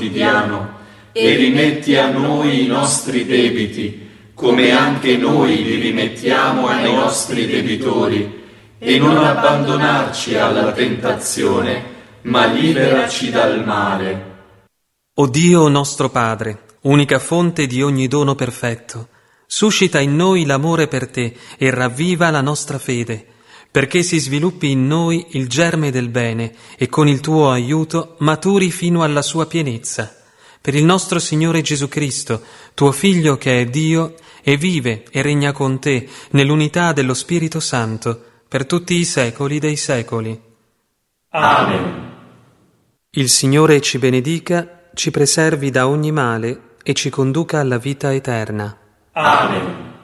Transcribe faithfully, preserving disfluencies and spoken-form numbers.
quotidiano e rimetti a noi i nostri debiti, come anche noi li rimettiamo ai nostri debitori, e non abbandonarci alla tentazione, ma liberaci dal male. O Dio nostro Padre, unica fonte di ogni dono perfetto, suscita in noi l'amore per te e ravviva la nostra fede, perché si sviluppi in noi il germe del bene e con il tuo aiuto maturi fino alla sua pienezza. Per il nostro Signore Gesù Cristo, tuo Figlio che è Dio e vive e regna con te nell'unità dello Spirito Santo, per tutti i secoli dei secoli. Amen. Il Signore ci benedica, ci preservi da ogni male e ci conduca alla vita eterna. Amen.